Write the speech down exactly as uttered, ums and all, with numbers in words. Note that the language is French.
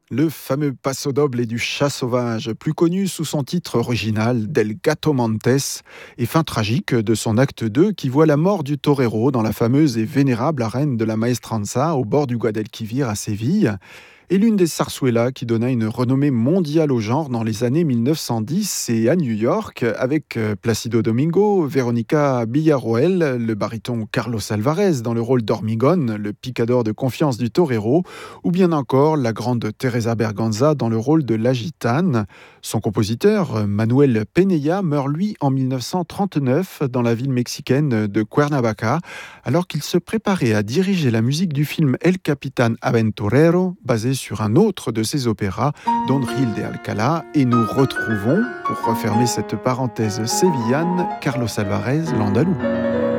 Le fameux Paso Doble du chat sauvage, plus connu sous son titre original Del Gato Montes, et fin tragique de son acte deux qui voit la mort du torero dans la fameuse et vénérable arène de la Maestranza au bord du Guadalquivir à Séville, et l'une des zarzuelas qui donna une renommée mondiale au genre dans les années mille neuf cent dix et à New York, avec Placido Domingo, Veronica Villarroel, le baryton Carlos Alvarez dans le rôle d'Hormigón, le picador de confiance du torero, ou bien encore la grande Teresa Berganza dans le rôle de la gitane. Son compositeur, Manuel Penella, meurt lui en mille neuf cent trente-neuf dans la ville mexicaine de Cuernavaca, alors qu'il se préparait à diriger la musique du film El Capitán Aventurero, basé sur un autre de ses opéras, Don Gil de Alcalá, et nous retrouvons, pour refermer cette parenthèse sévillane, Carlos Alvarez, l'Andalou.